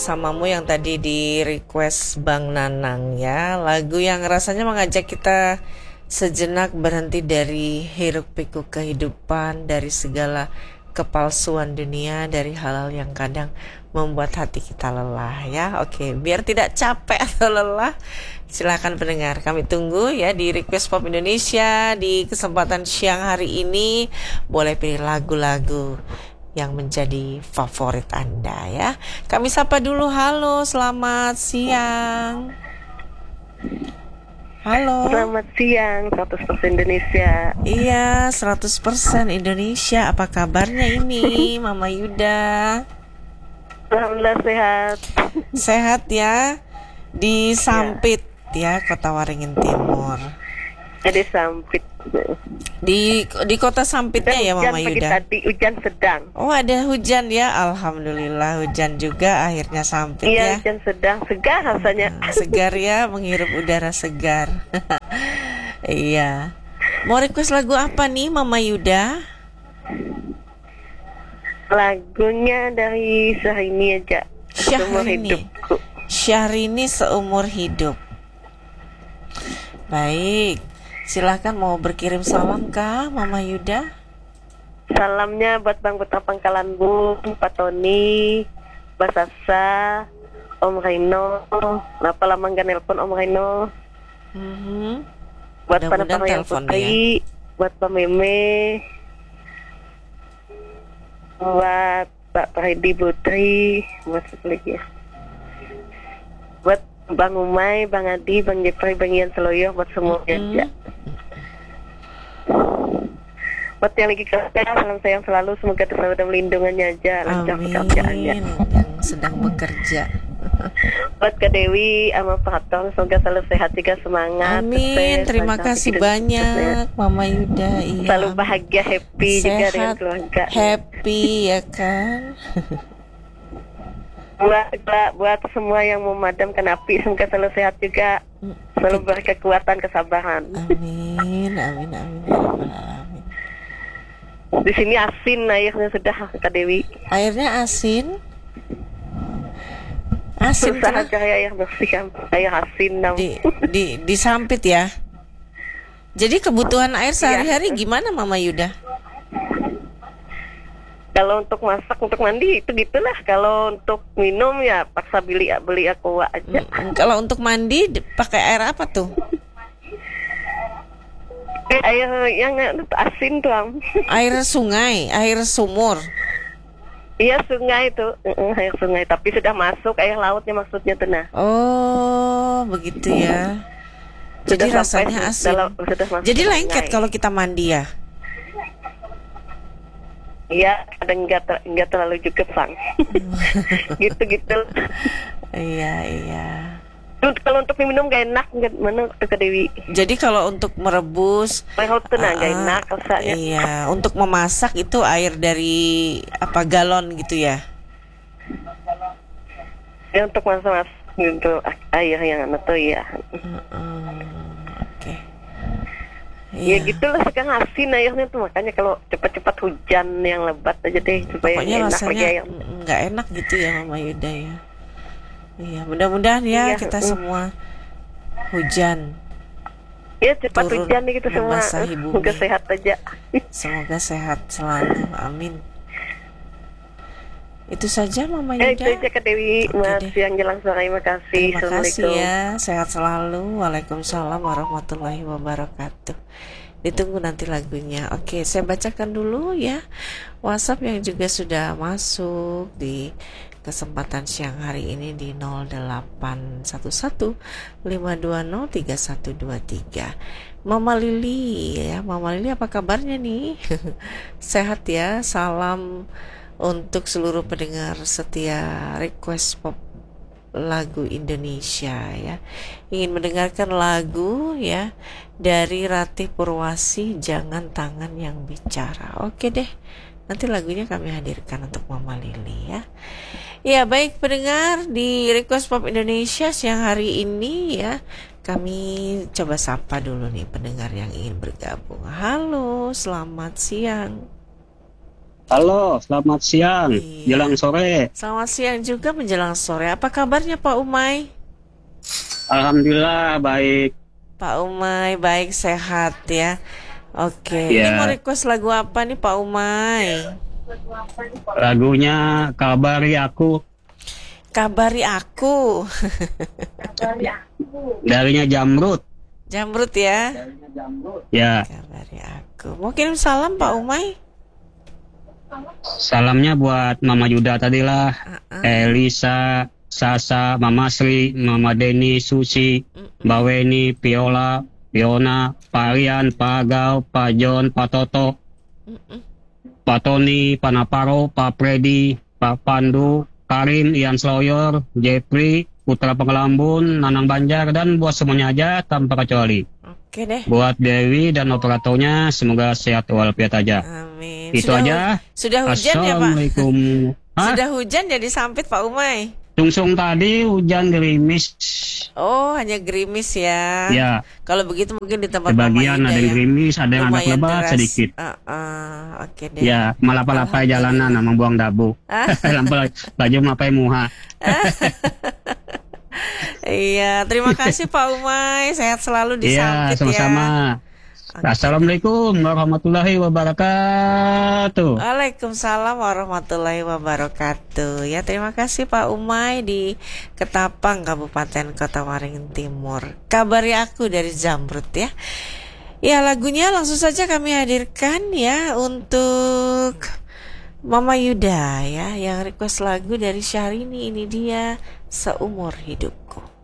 bersamamu yang tadi di request Bang Nanang ya. Lagu yang rasanya mengajak kita sejenak berhenti dari hiruk pikuk kehidupan, dari segala kepalsuan dunia, dari hal-hal yang kadang membuat hati kita lelah ya. Oke, biar tidak capek atau lelah, silakan pendengar, kami tunggu ya di Request Pop Indonesia. Di kesempatan siang hari ini boleh pilih lagu-lagu yang menjadi favorit Anda ya. Kami sapa dulu, halo, selamat siang. Halo. Selamat siang, 100% Indonesia. Iya, 100% Indonesia. Apa kabarnya ini, Mama Yuda? Alhamdulillah sehat. Sehat ya. Di Sampit ya, Kota Waringin Timur. Jadi Sampit. Di kota Sampitnya ya, Mama Hujan Yuda. pagi tadi, hujan sedang. Oh, ada hujan ya. Alhamdulillah hujan juga akhirnya Sampit Iya, ya. hujan sedang, segar rasanya. Segar ya, menghirup udara segar. Iya. Mau request lagu apa nih, Mama Yuda? Lagunya dari Syahrini aja. Seumur hidupku. Syahrini Seumur Hidup. Baik. Silahkan, mau berkirim salam kah, Mama Yuda? Salamnya buat Bang Putra Pangkalan Bung, Pak Tony, Mbak Sasa, Om Reno. Kenapa lama nggak nelpon Om Reno? Buat Pak yang Putri, buat Pak Meme, buat Pak Freddy Putri, buat siapa lagi ya? Buat Bang Umay, Bang Adi, Bang Jepri, Bang Ian Seloyo, buat semuanya aja. Buat yang lagi kerja, salam sayang selalu, semoga selalu dalam lindungannya aja, lancar pekerjaannya. Yang sedang bekerja. Buat Kak Dewi sama Pak Tong, semoga selalu sehat juga, semangat. Amin, terima kasih banyak Mama Yuda. Iya. Selalu bahagia, happy sehat, juga dengan keluarga. Happy ya kan. Buat semua yang memadamkan api, semoga selalu sehat juga, selalu berkekuatan, kesabaran. Amin, amin, amin, amin. Di sini asin airnya sudah, Kak Dewi. Airnya asin? Asin susah cari air bersih kan, air asin di Sampit ya. Jadi kebutuhan air sehari-hari gimana, Mama Yuda? Kalau untuk masak, untuk mandi itu gitulah. Kalau untuk minum ya paksa beli aqua aja. Kalau untuk mandi pakai air apa tuh? Air yang asin tuh. Air sungai, air sumur. Iya, sungai itu, air sungai. Tapi sudah masuk air lautnya maksudnya tuh nah. Oh, begitu ya. Jadi rasanya asin. Jadi lengket kalau kita mandi ya. Iya, kadang enggak terlalu juga sang. Gitu. Iya. Kalau untuk minum gak enak, mana ke Dewi. Jadi kalau untuk merebus, gak enak rasanya. Iya, untuk memasak itu air dari apa galon gitu ya? Ya untuk masak gitu air yang itu ya. Oke. Ya gitulah, sekarang asin airnya tuh, makanya kalau cepat-cepat hujan yang lebat aja deh supaya pokoknya enak rasanya nggak enak gitu ya, Mama Yuda ya. Iya, mudah-mudahan ya kita semua hujan. Ya cepat turun, hujan nih kita semua. Semoga sehat aja. Semoga sehat selalu, amin. Itu saja, Mama Yuda. Itu aja, Kak Dewi. Siang jelang sore, makasih. Terima kasih ya, sehat selalu. Waalaikumsalam warahmatullahi wabarakatuh. Ditunggu nanti lagunya. Oke, saya bacakan dulu ya WhatsApp yang juga sudah masuk di kesempatan siang hari ini di 0811-520-3123. Mama Lili ya, Mama Lili apa kabarnya nih? Sehat ya. Salam untuk seluruh pendengar setia Request Pop lagu Indonesia ya. Ingin mendengarkan lagu ya dari Ratih Purwasi, Jangan Tangan Yang Bicara. Oke deh, nanti lagunya kami hadirkan untuk Mama Lili ya. Ya baik pendengar di Request Pop Indonesia siang hari ini ya, kami coba sapa dulu nih pendengar yang ingin bergabung. Halo, selamat siang. Halo, selamat siang, Iya. jelang sore. Selamat siang juga menjelang sore. Apa kabarnya Pak Umay? Alhamdulillah baik. Pak Umay baik sehat ya. Oke, ini mau Ya, request lagu apa nih Pak Umay? lagunya Kabari Aku, Kabari aku. darinya Jamrut. Jamrut ya. Ya, Kabari aku. Mau kirim salam Pak Umay? salamnya buat Mama Yuda tadilah, Elisa, Sasa, Mama Sri, Mama Deni, Susi, Mbak Weni, Viola, Fiona, Pak Rian, Pak Agau, Pak John, Pak Toto, Pak Tony, Pak Naparo, Pak Freddy, Pak Pandu, Karim, Ian Sloyor, Jeffrey, Putra Pengelambun, Nanang Banjar, dan buat semuanya aja tanpa kecuali. Oke deh. Buat Dewi dan operatornya semoga sehat walafiat aja. Amin. Itu aja. Sudah hujan ya Pak? Assalamualaikum. Hah? Sudah hujan jadi sampit Pak Umay. Sungsung tadi hujan gerimis. Oh, hanya gerimis ya. Ya, Kalau begitu mungkin di tempat Mama sebagian Ida ada yang yang gerimis, ada yang ada lumayan lebat deras. sedikit. Oke deh. Ya, malapa-lapai jalanan sama buang dabu. Lampu baju mapai muha. Iya, terima kasih Pak Umay. Sehat selalu di Iya, Sampit ya. sama-sama. Assalamualaikum warahmatullahi wabarakatuh. Waalaikumsalam warahmatullahi wabarakatuh. Ya, terima kasih Pak Umay di Ketapang, Kabupaten Kota Waringin Timur. Kabari aku dari Jamrut ya. Ya, lagunya langsung saja kami hadirkan ya untuk Mama Yuda ya, yang request lagu dari Syahrini. Ini dia Seumur Hidupku.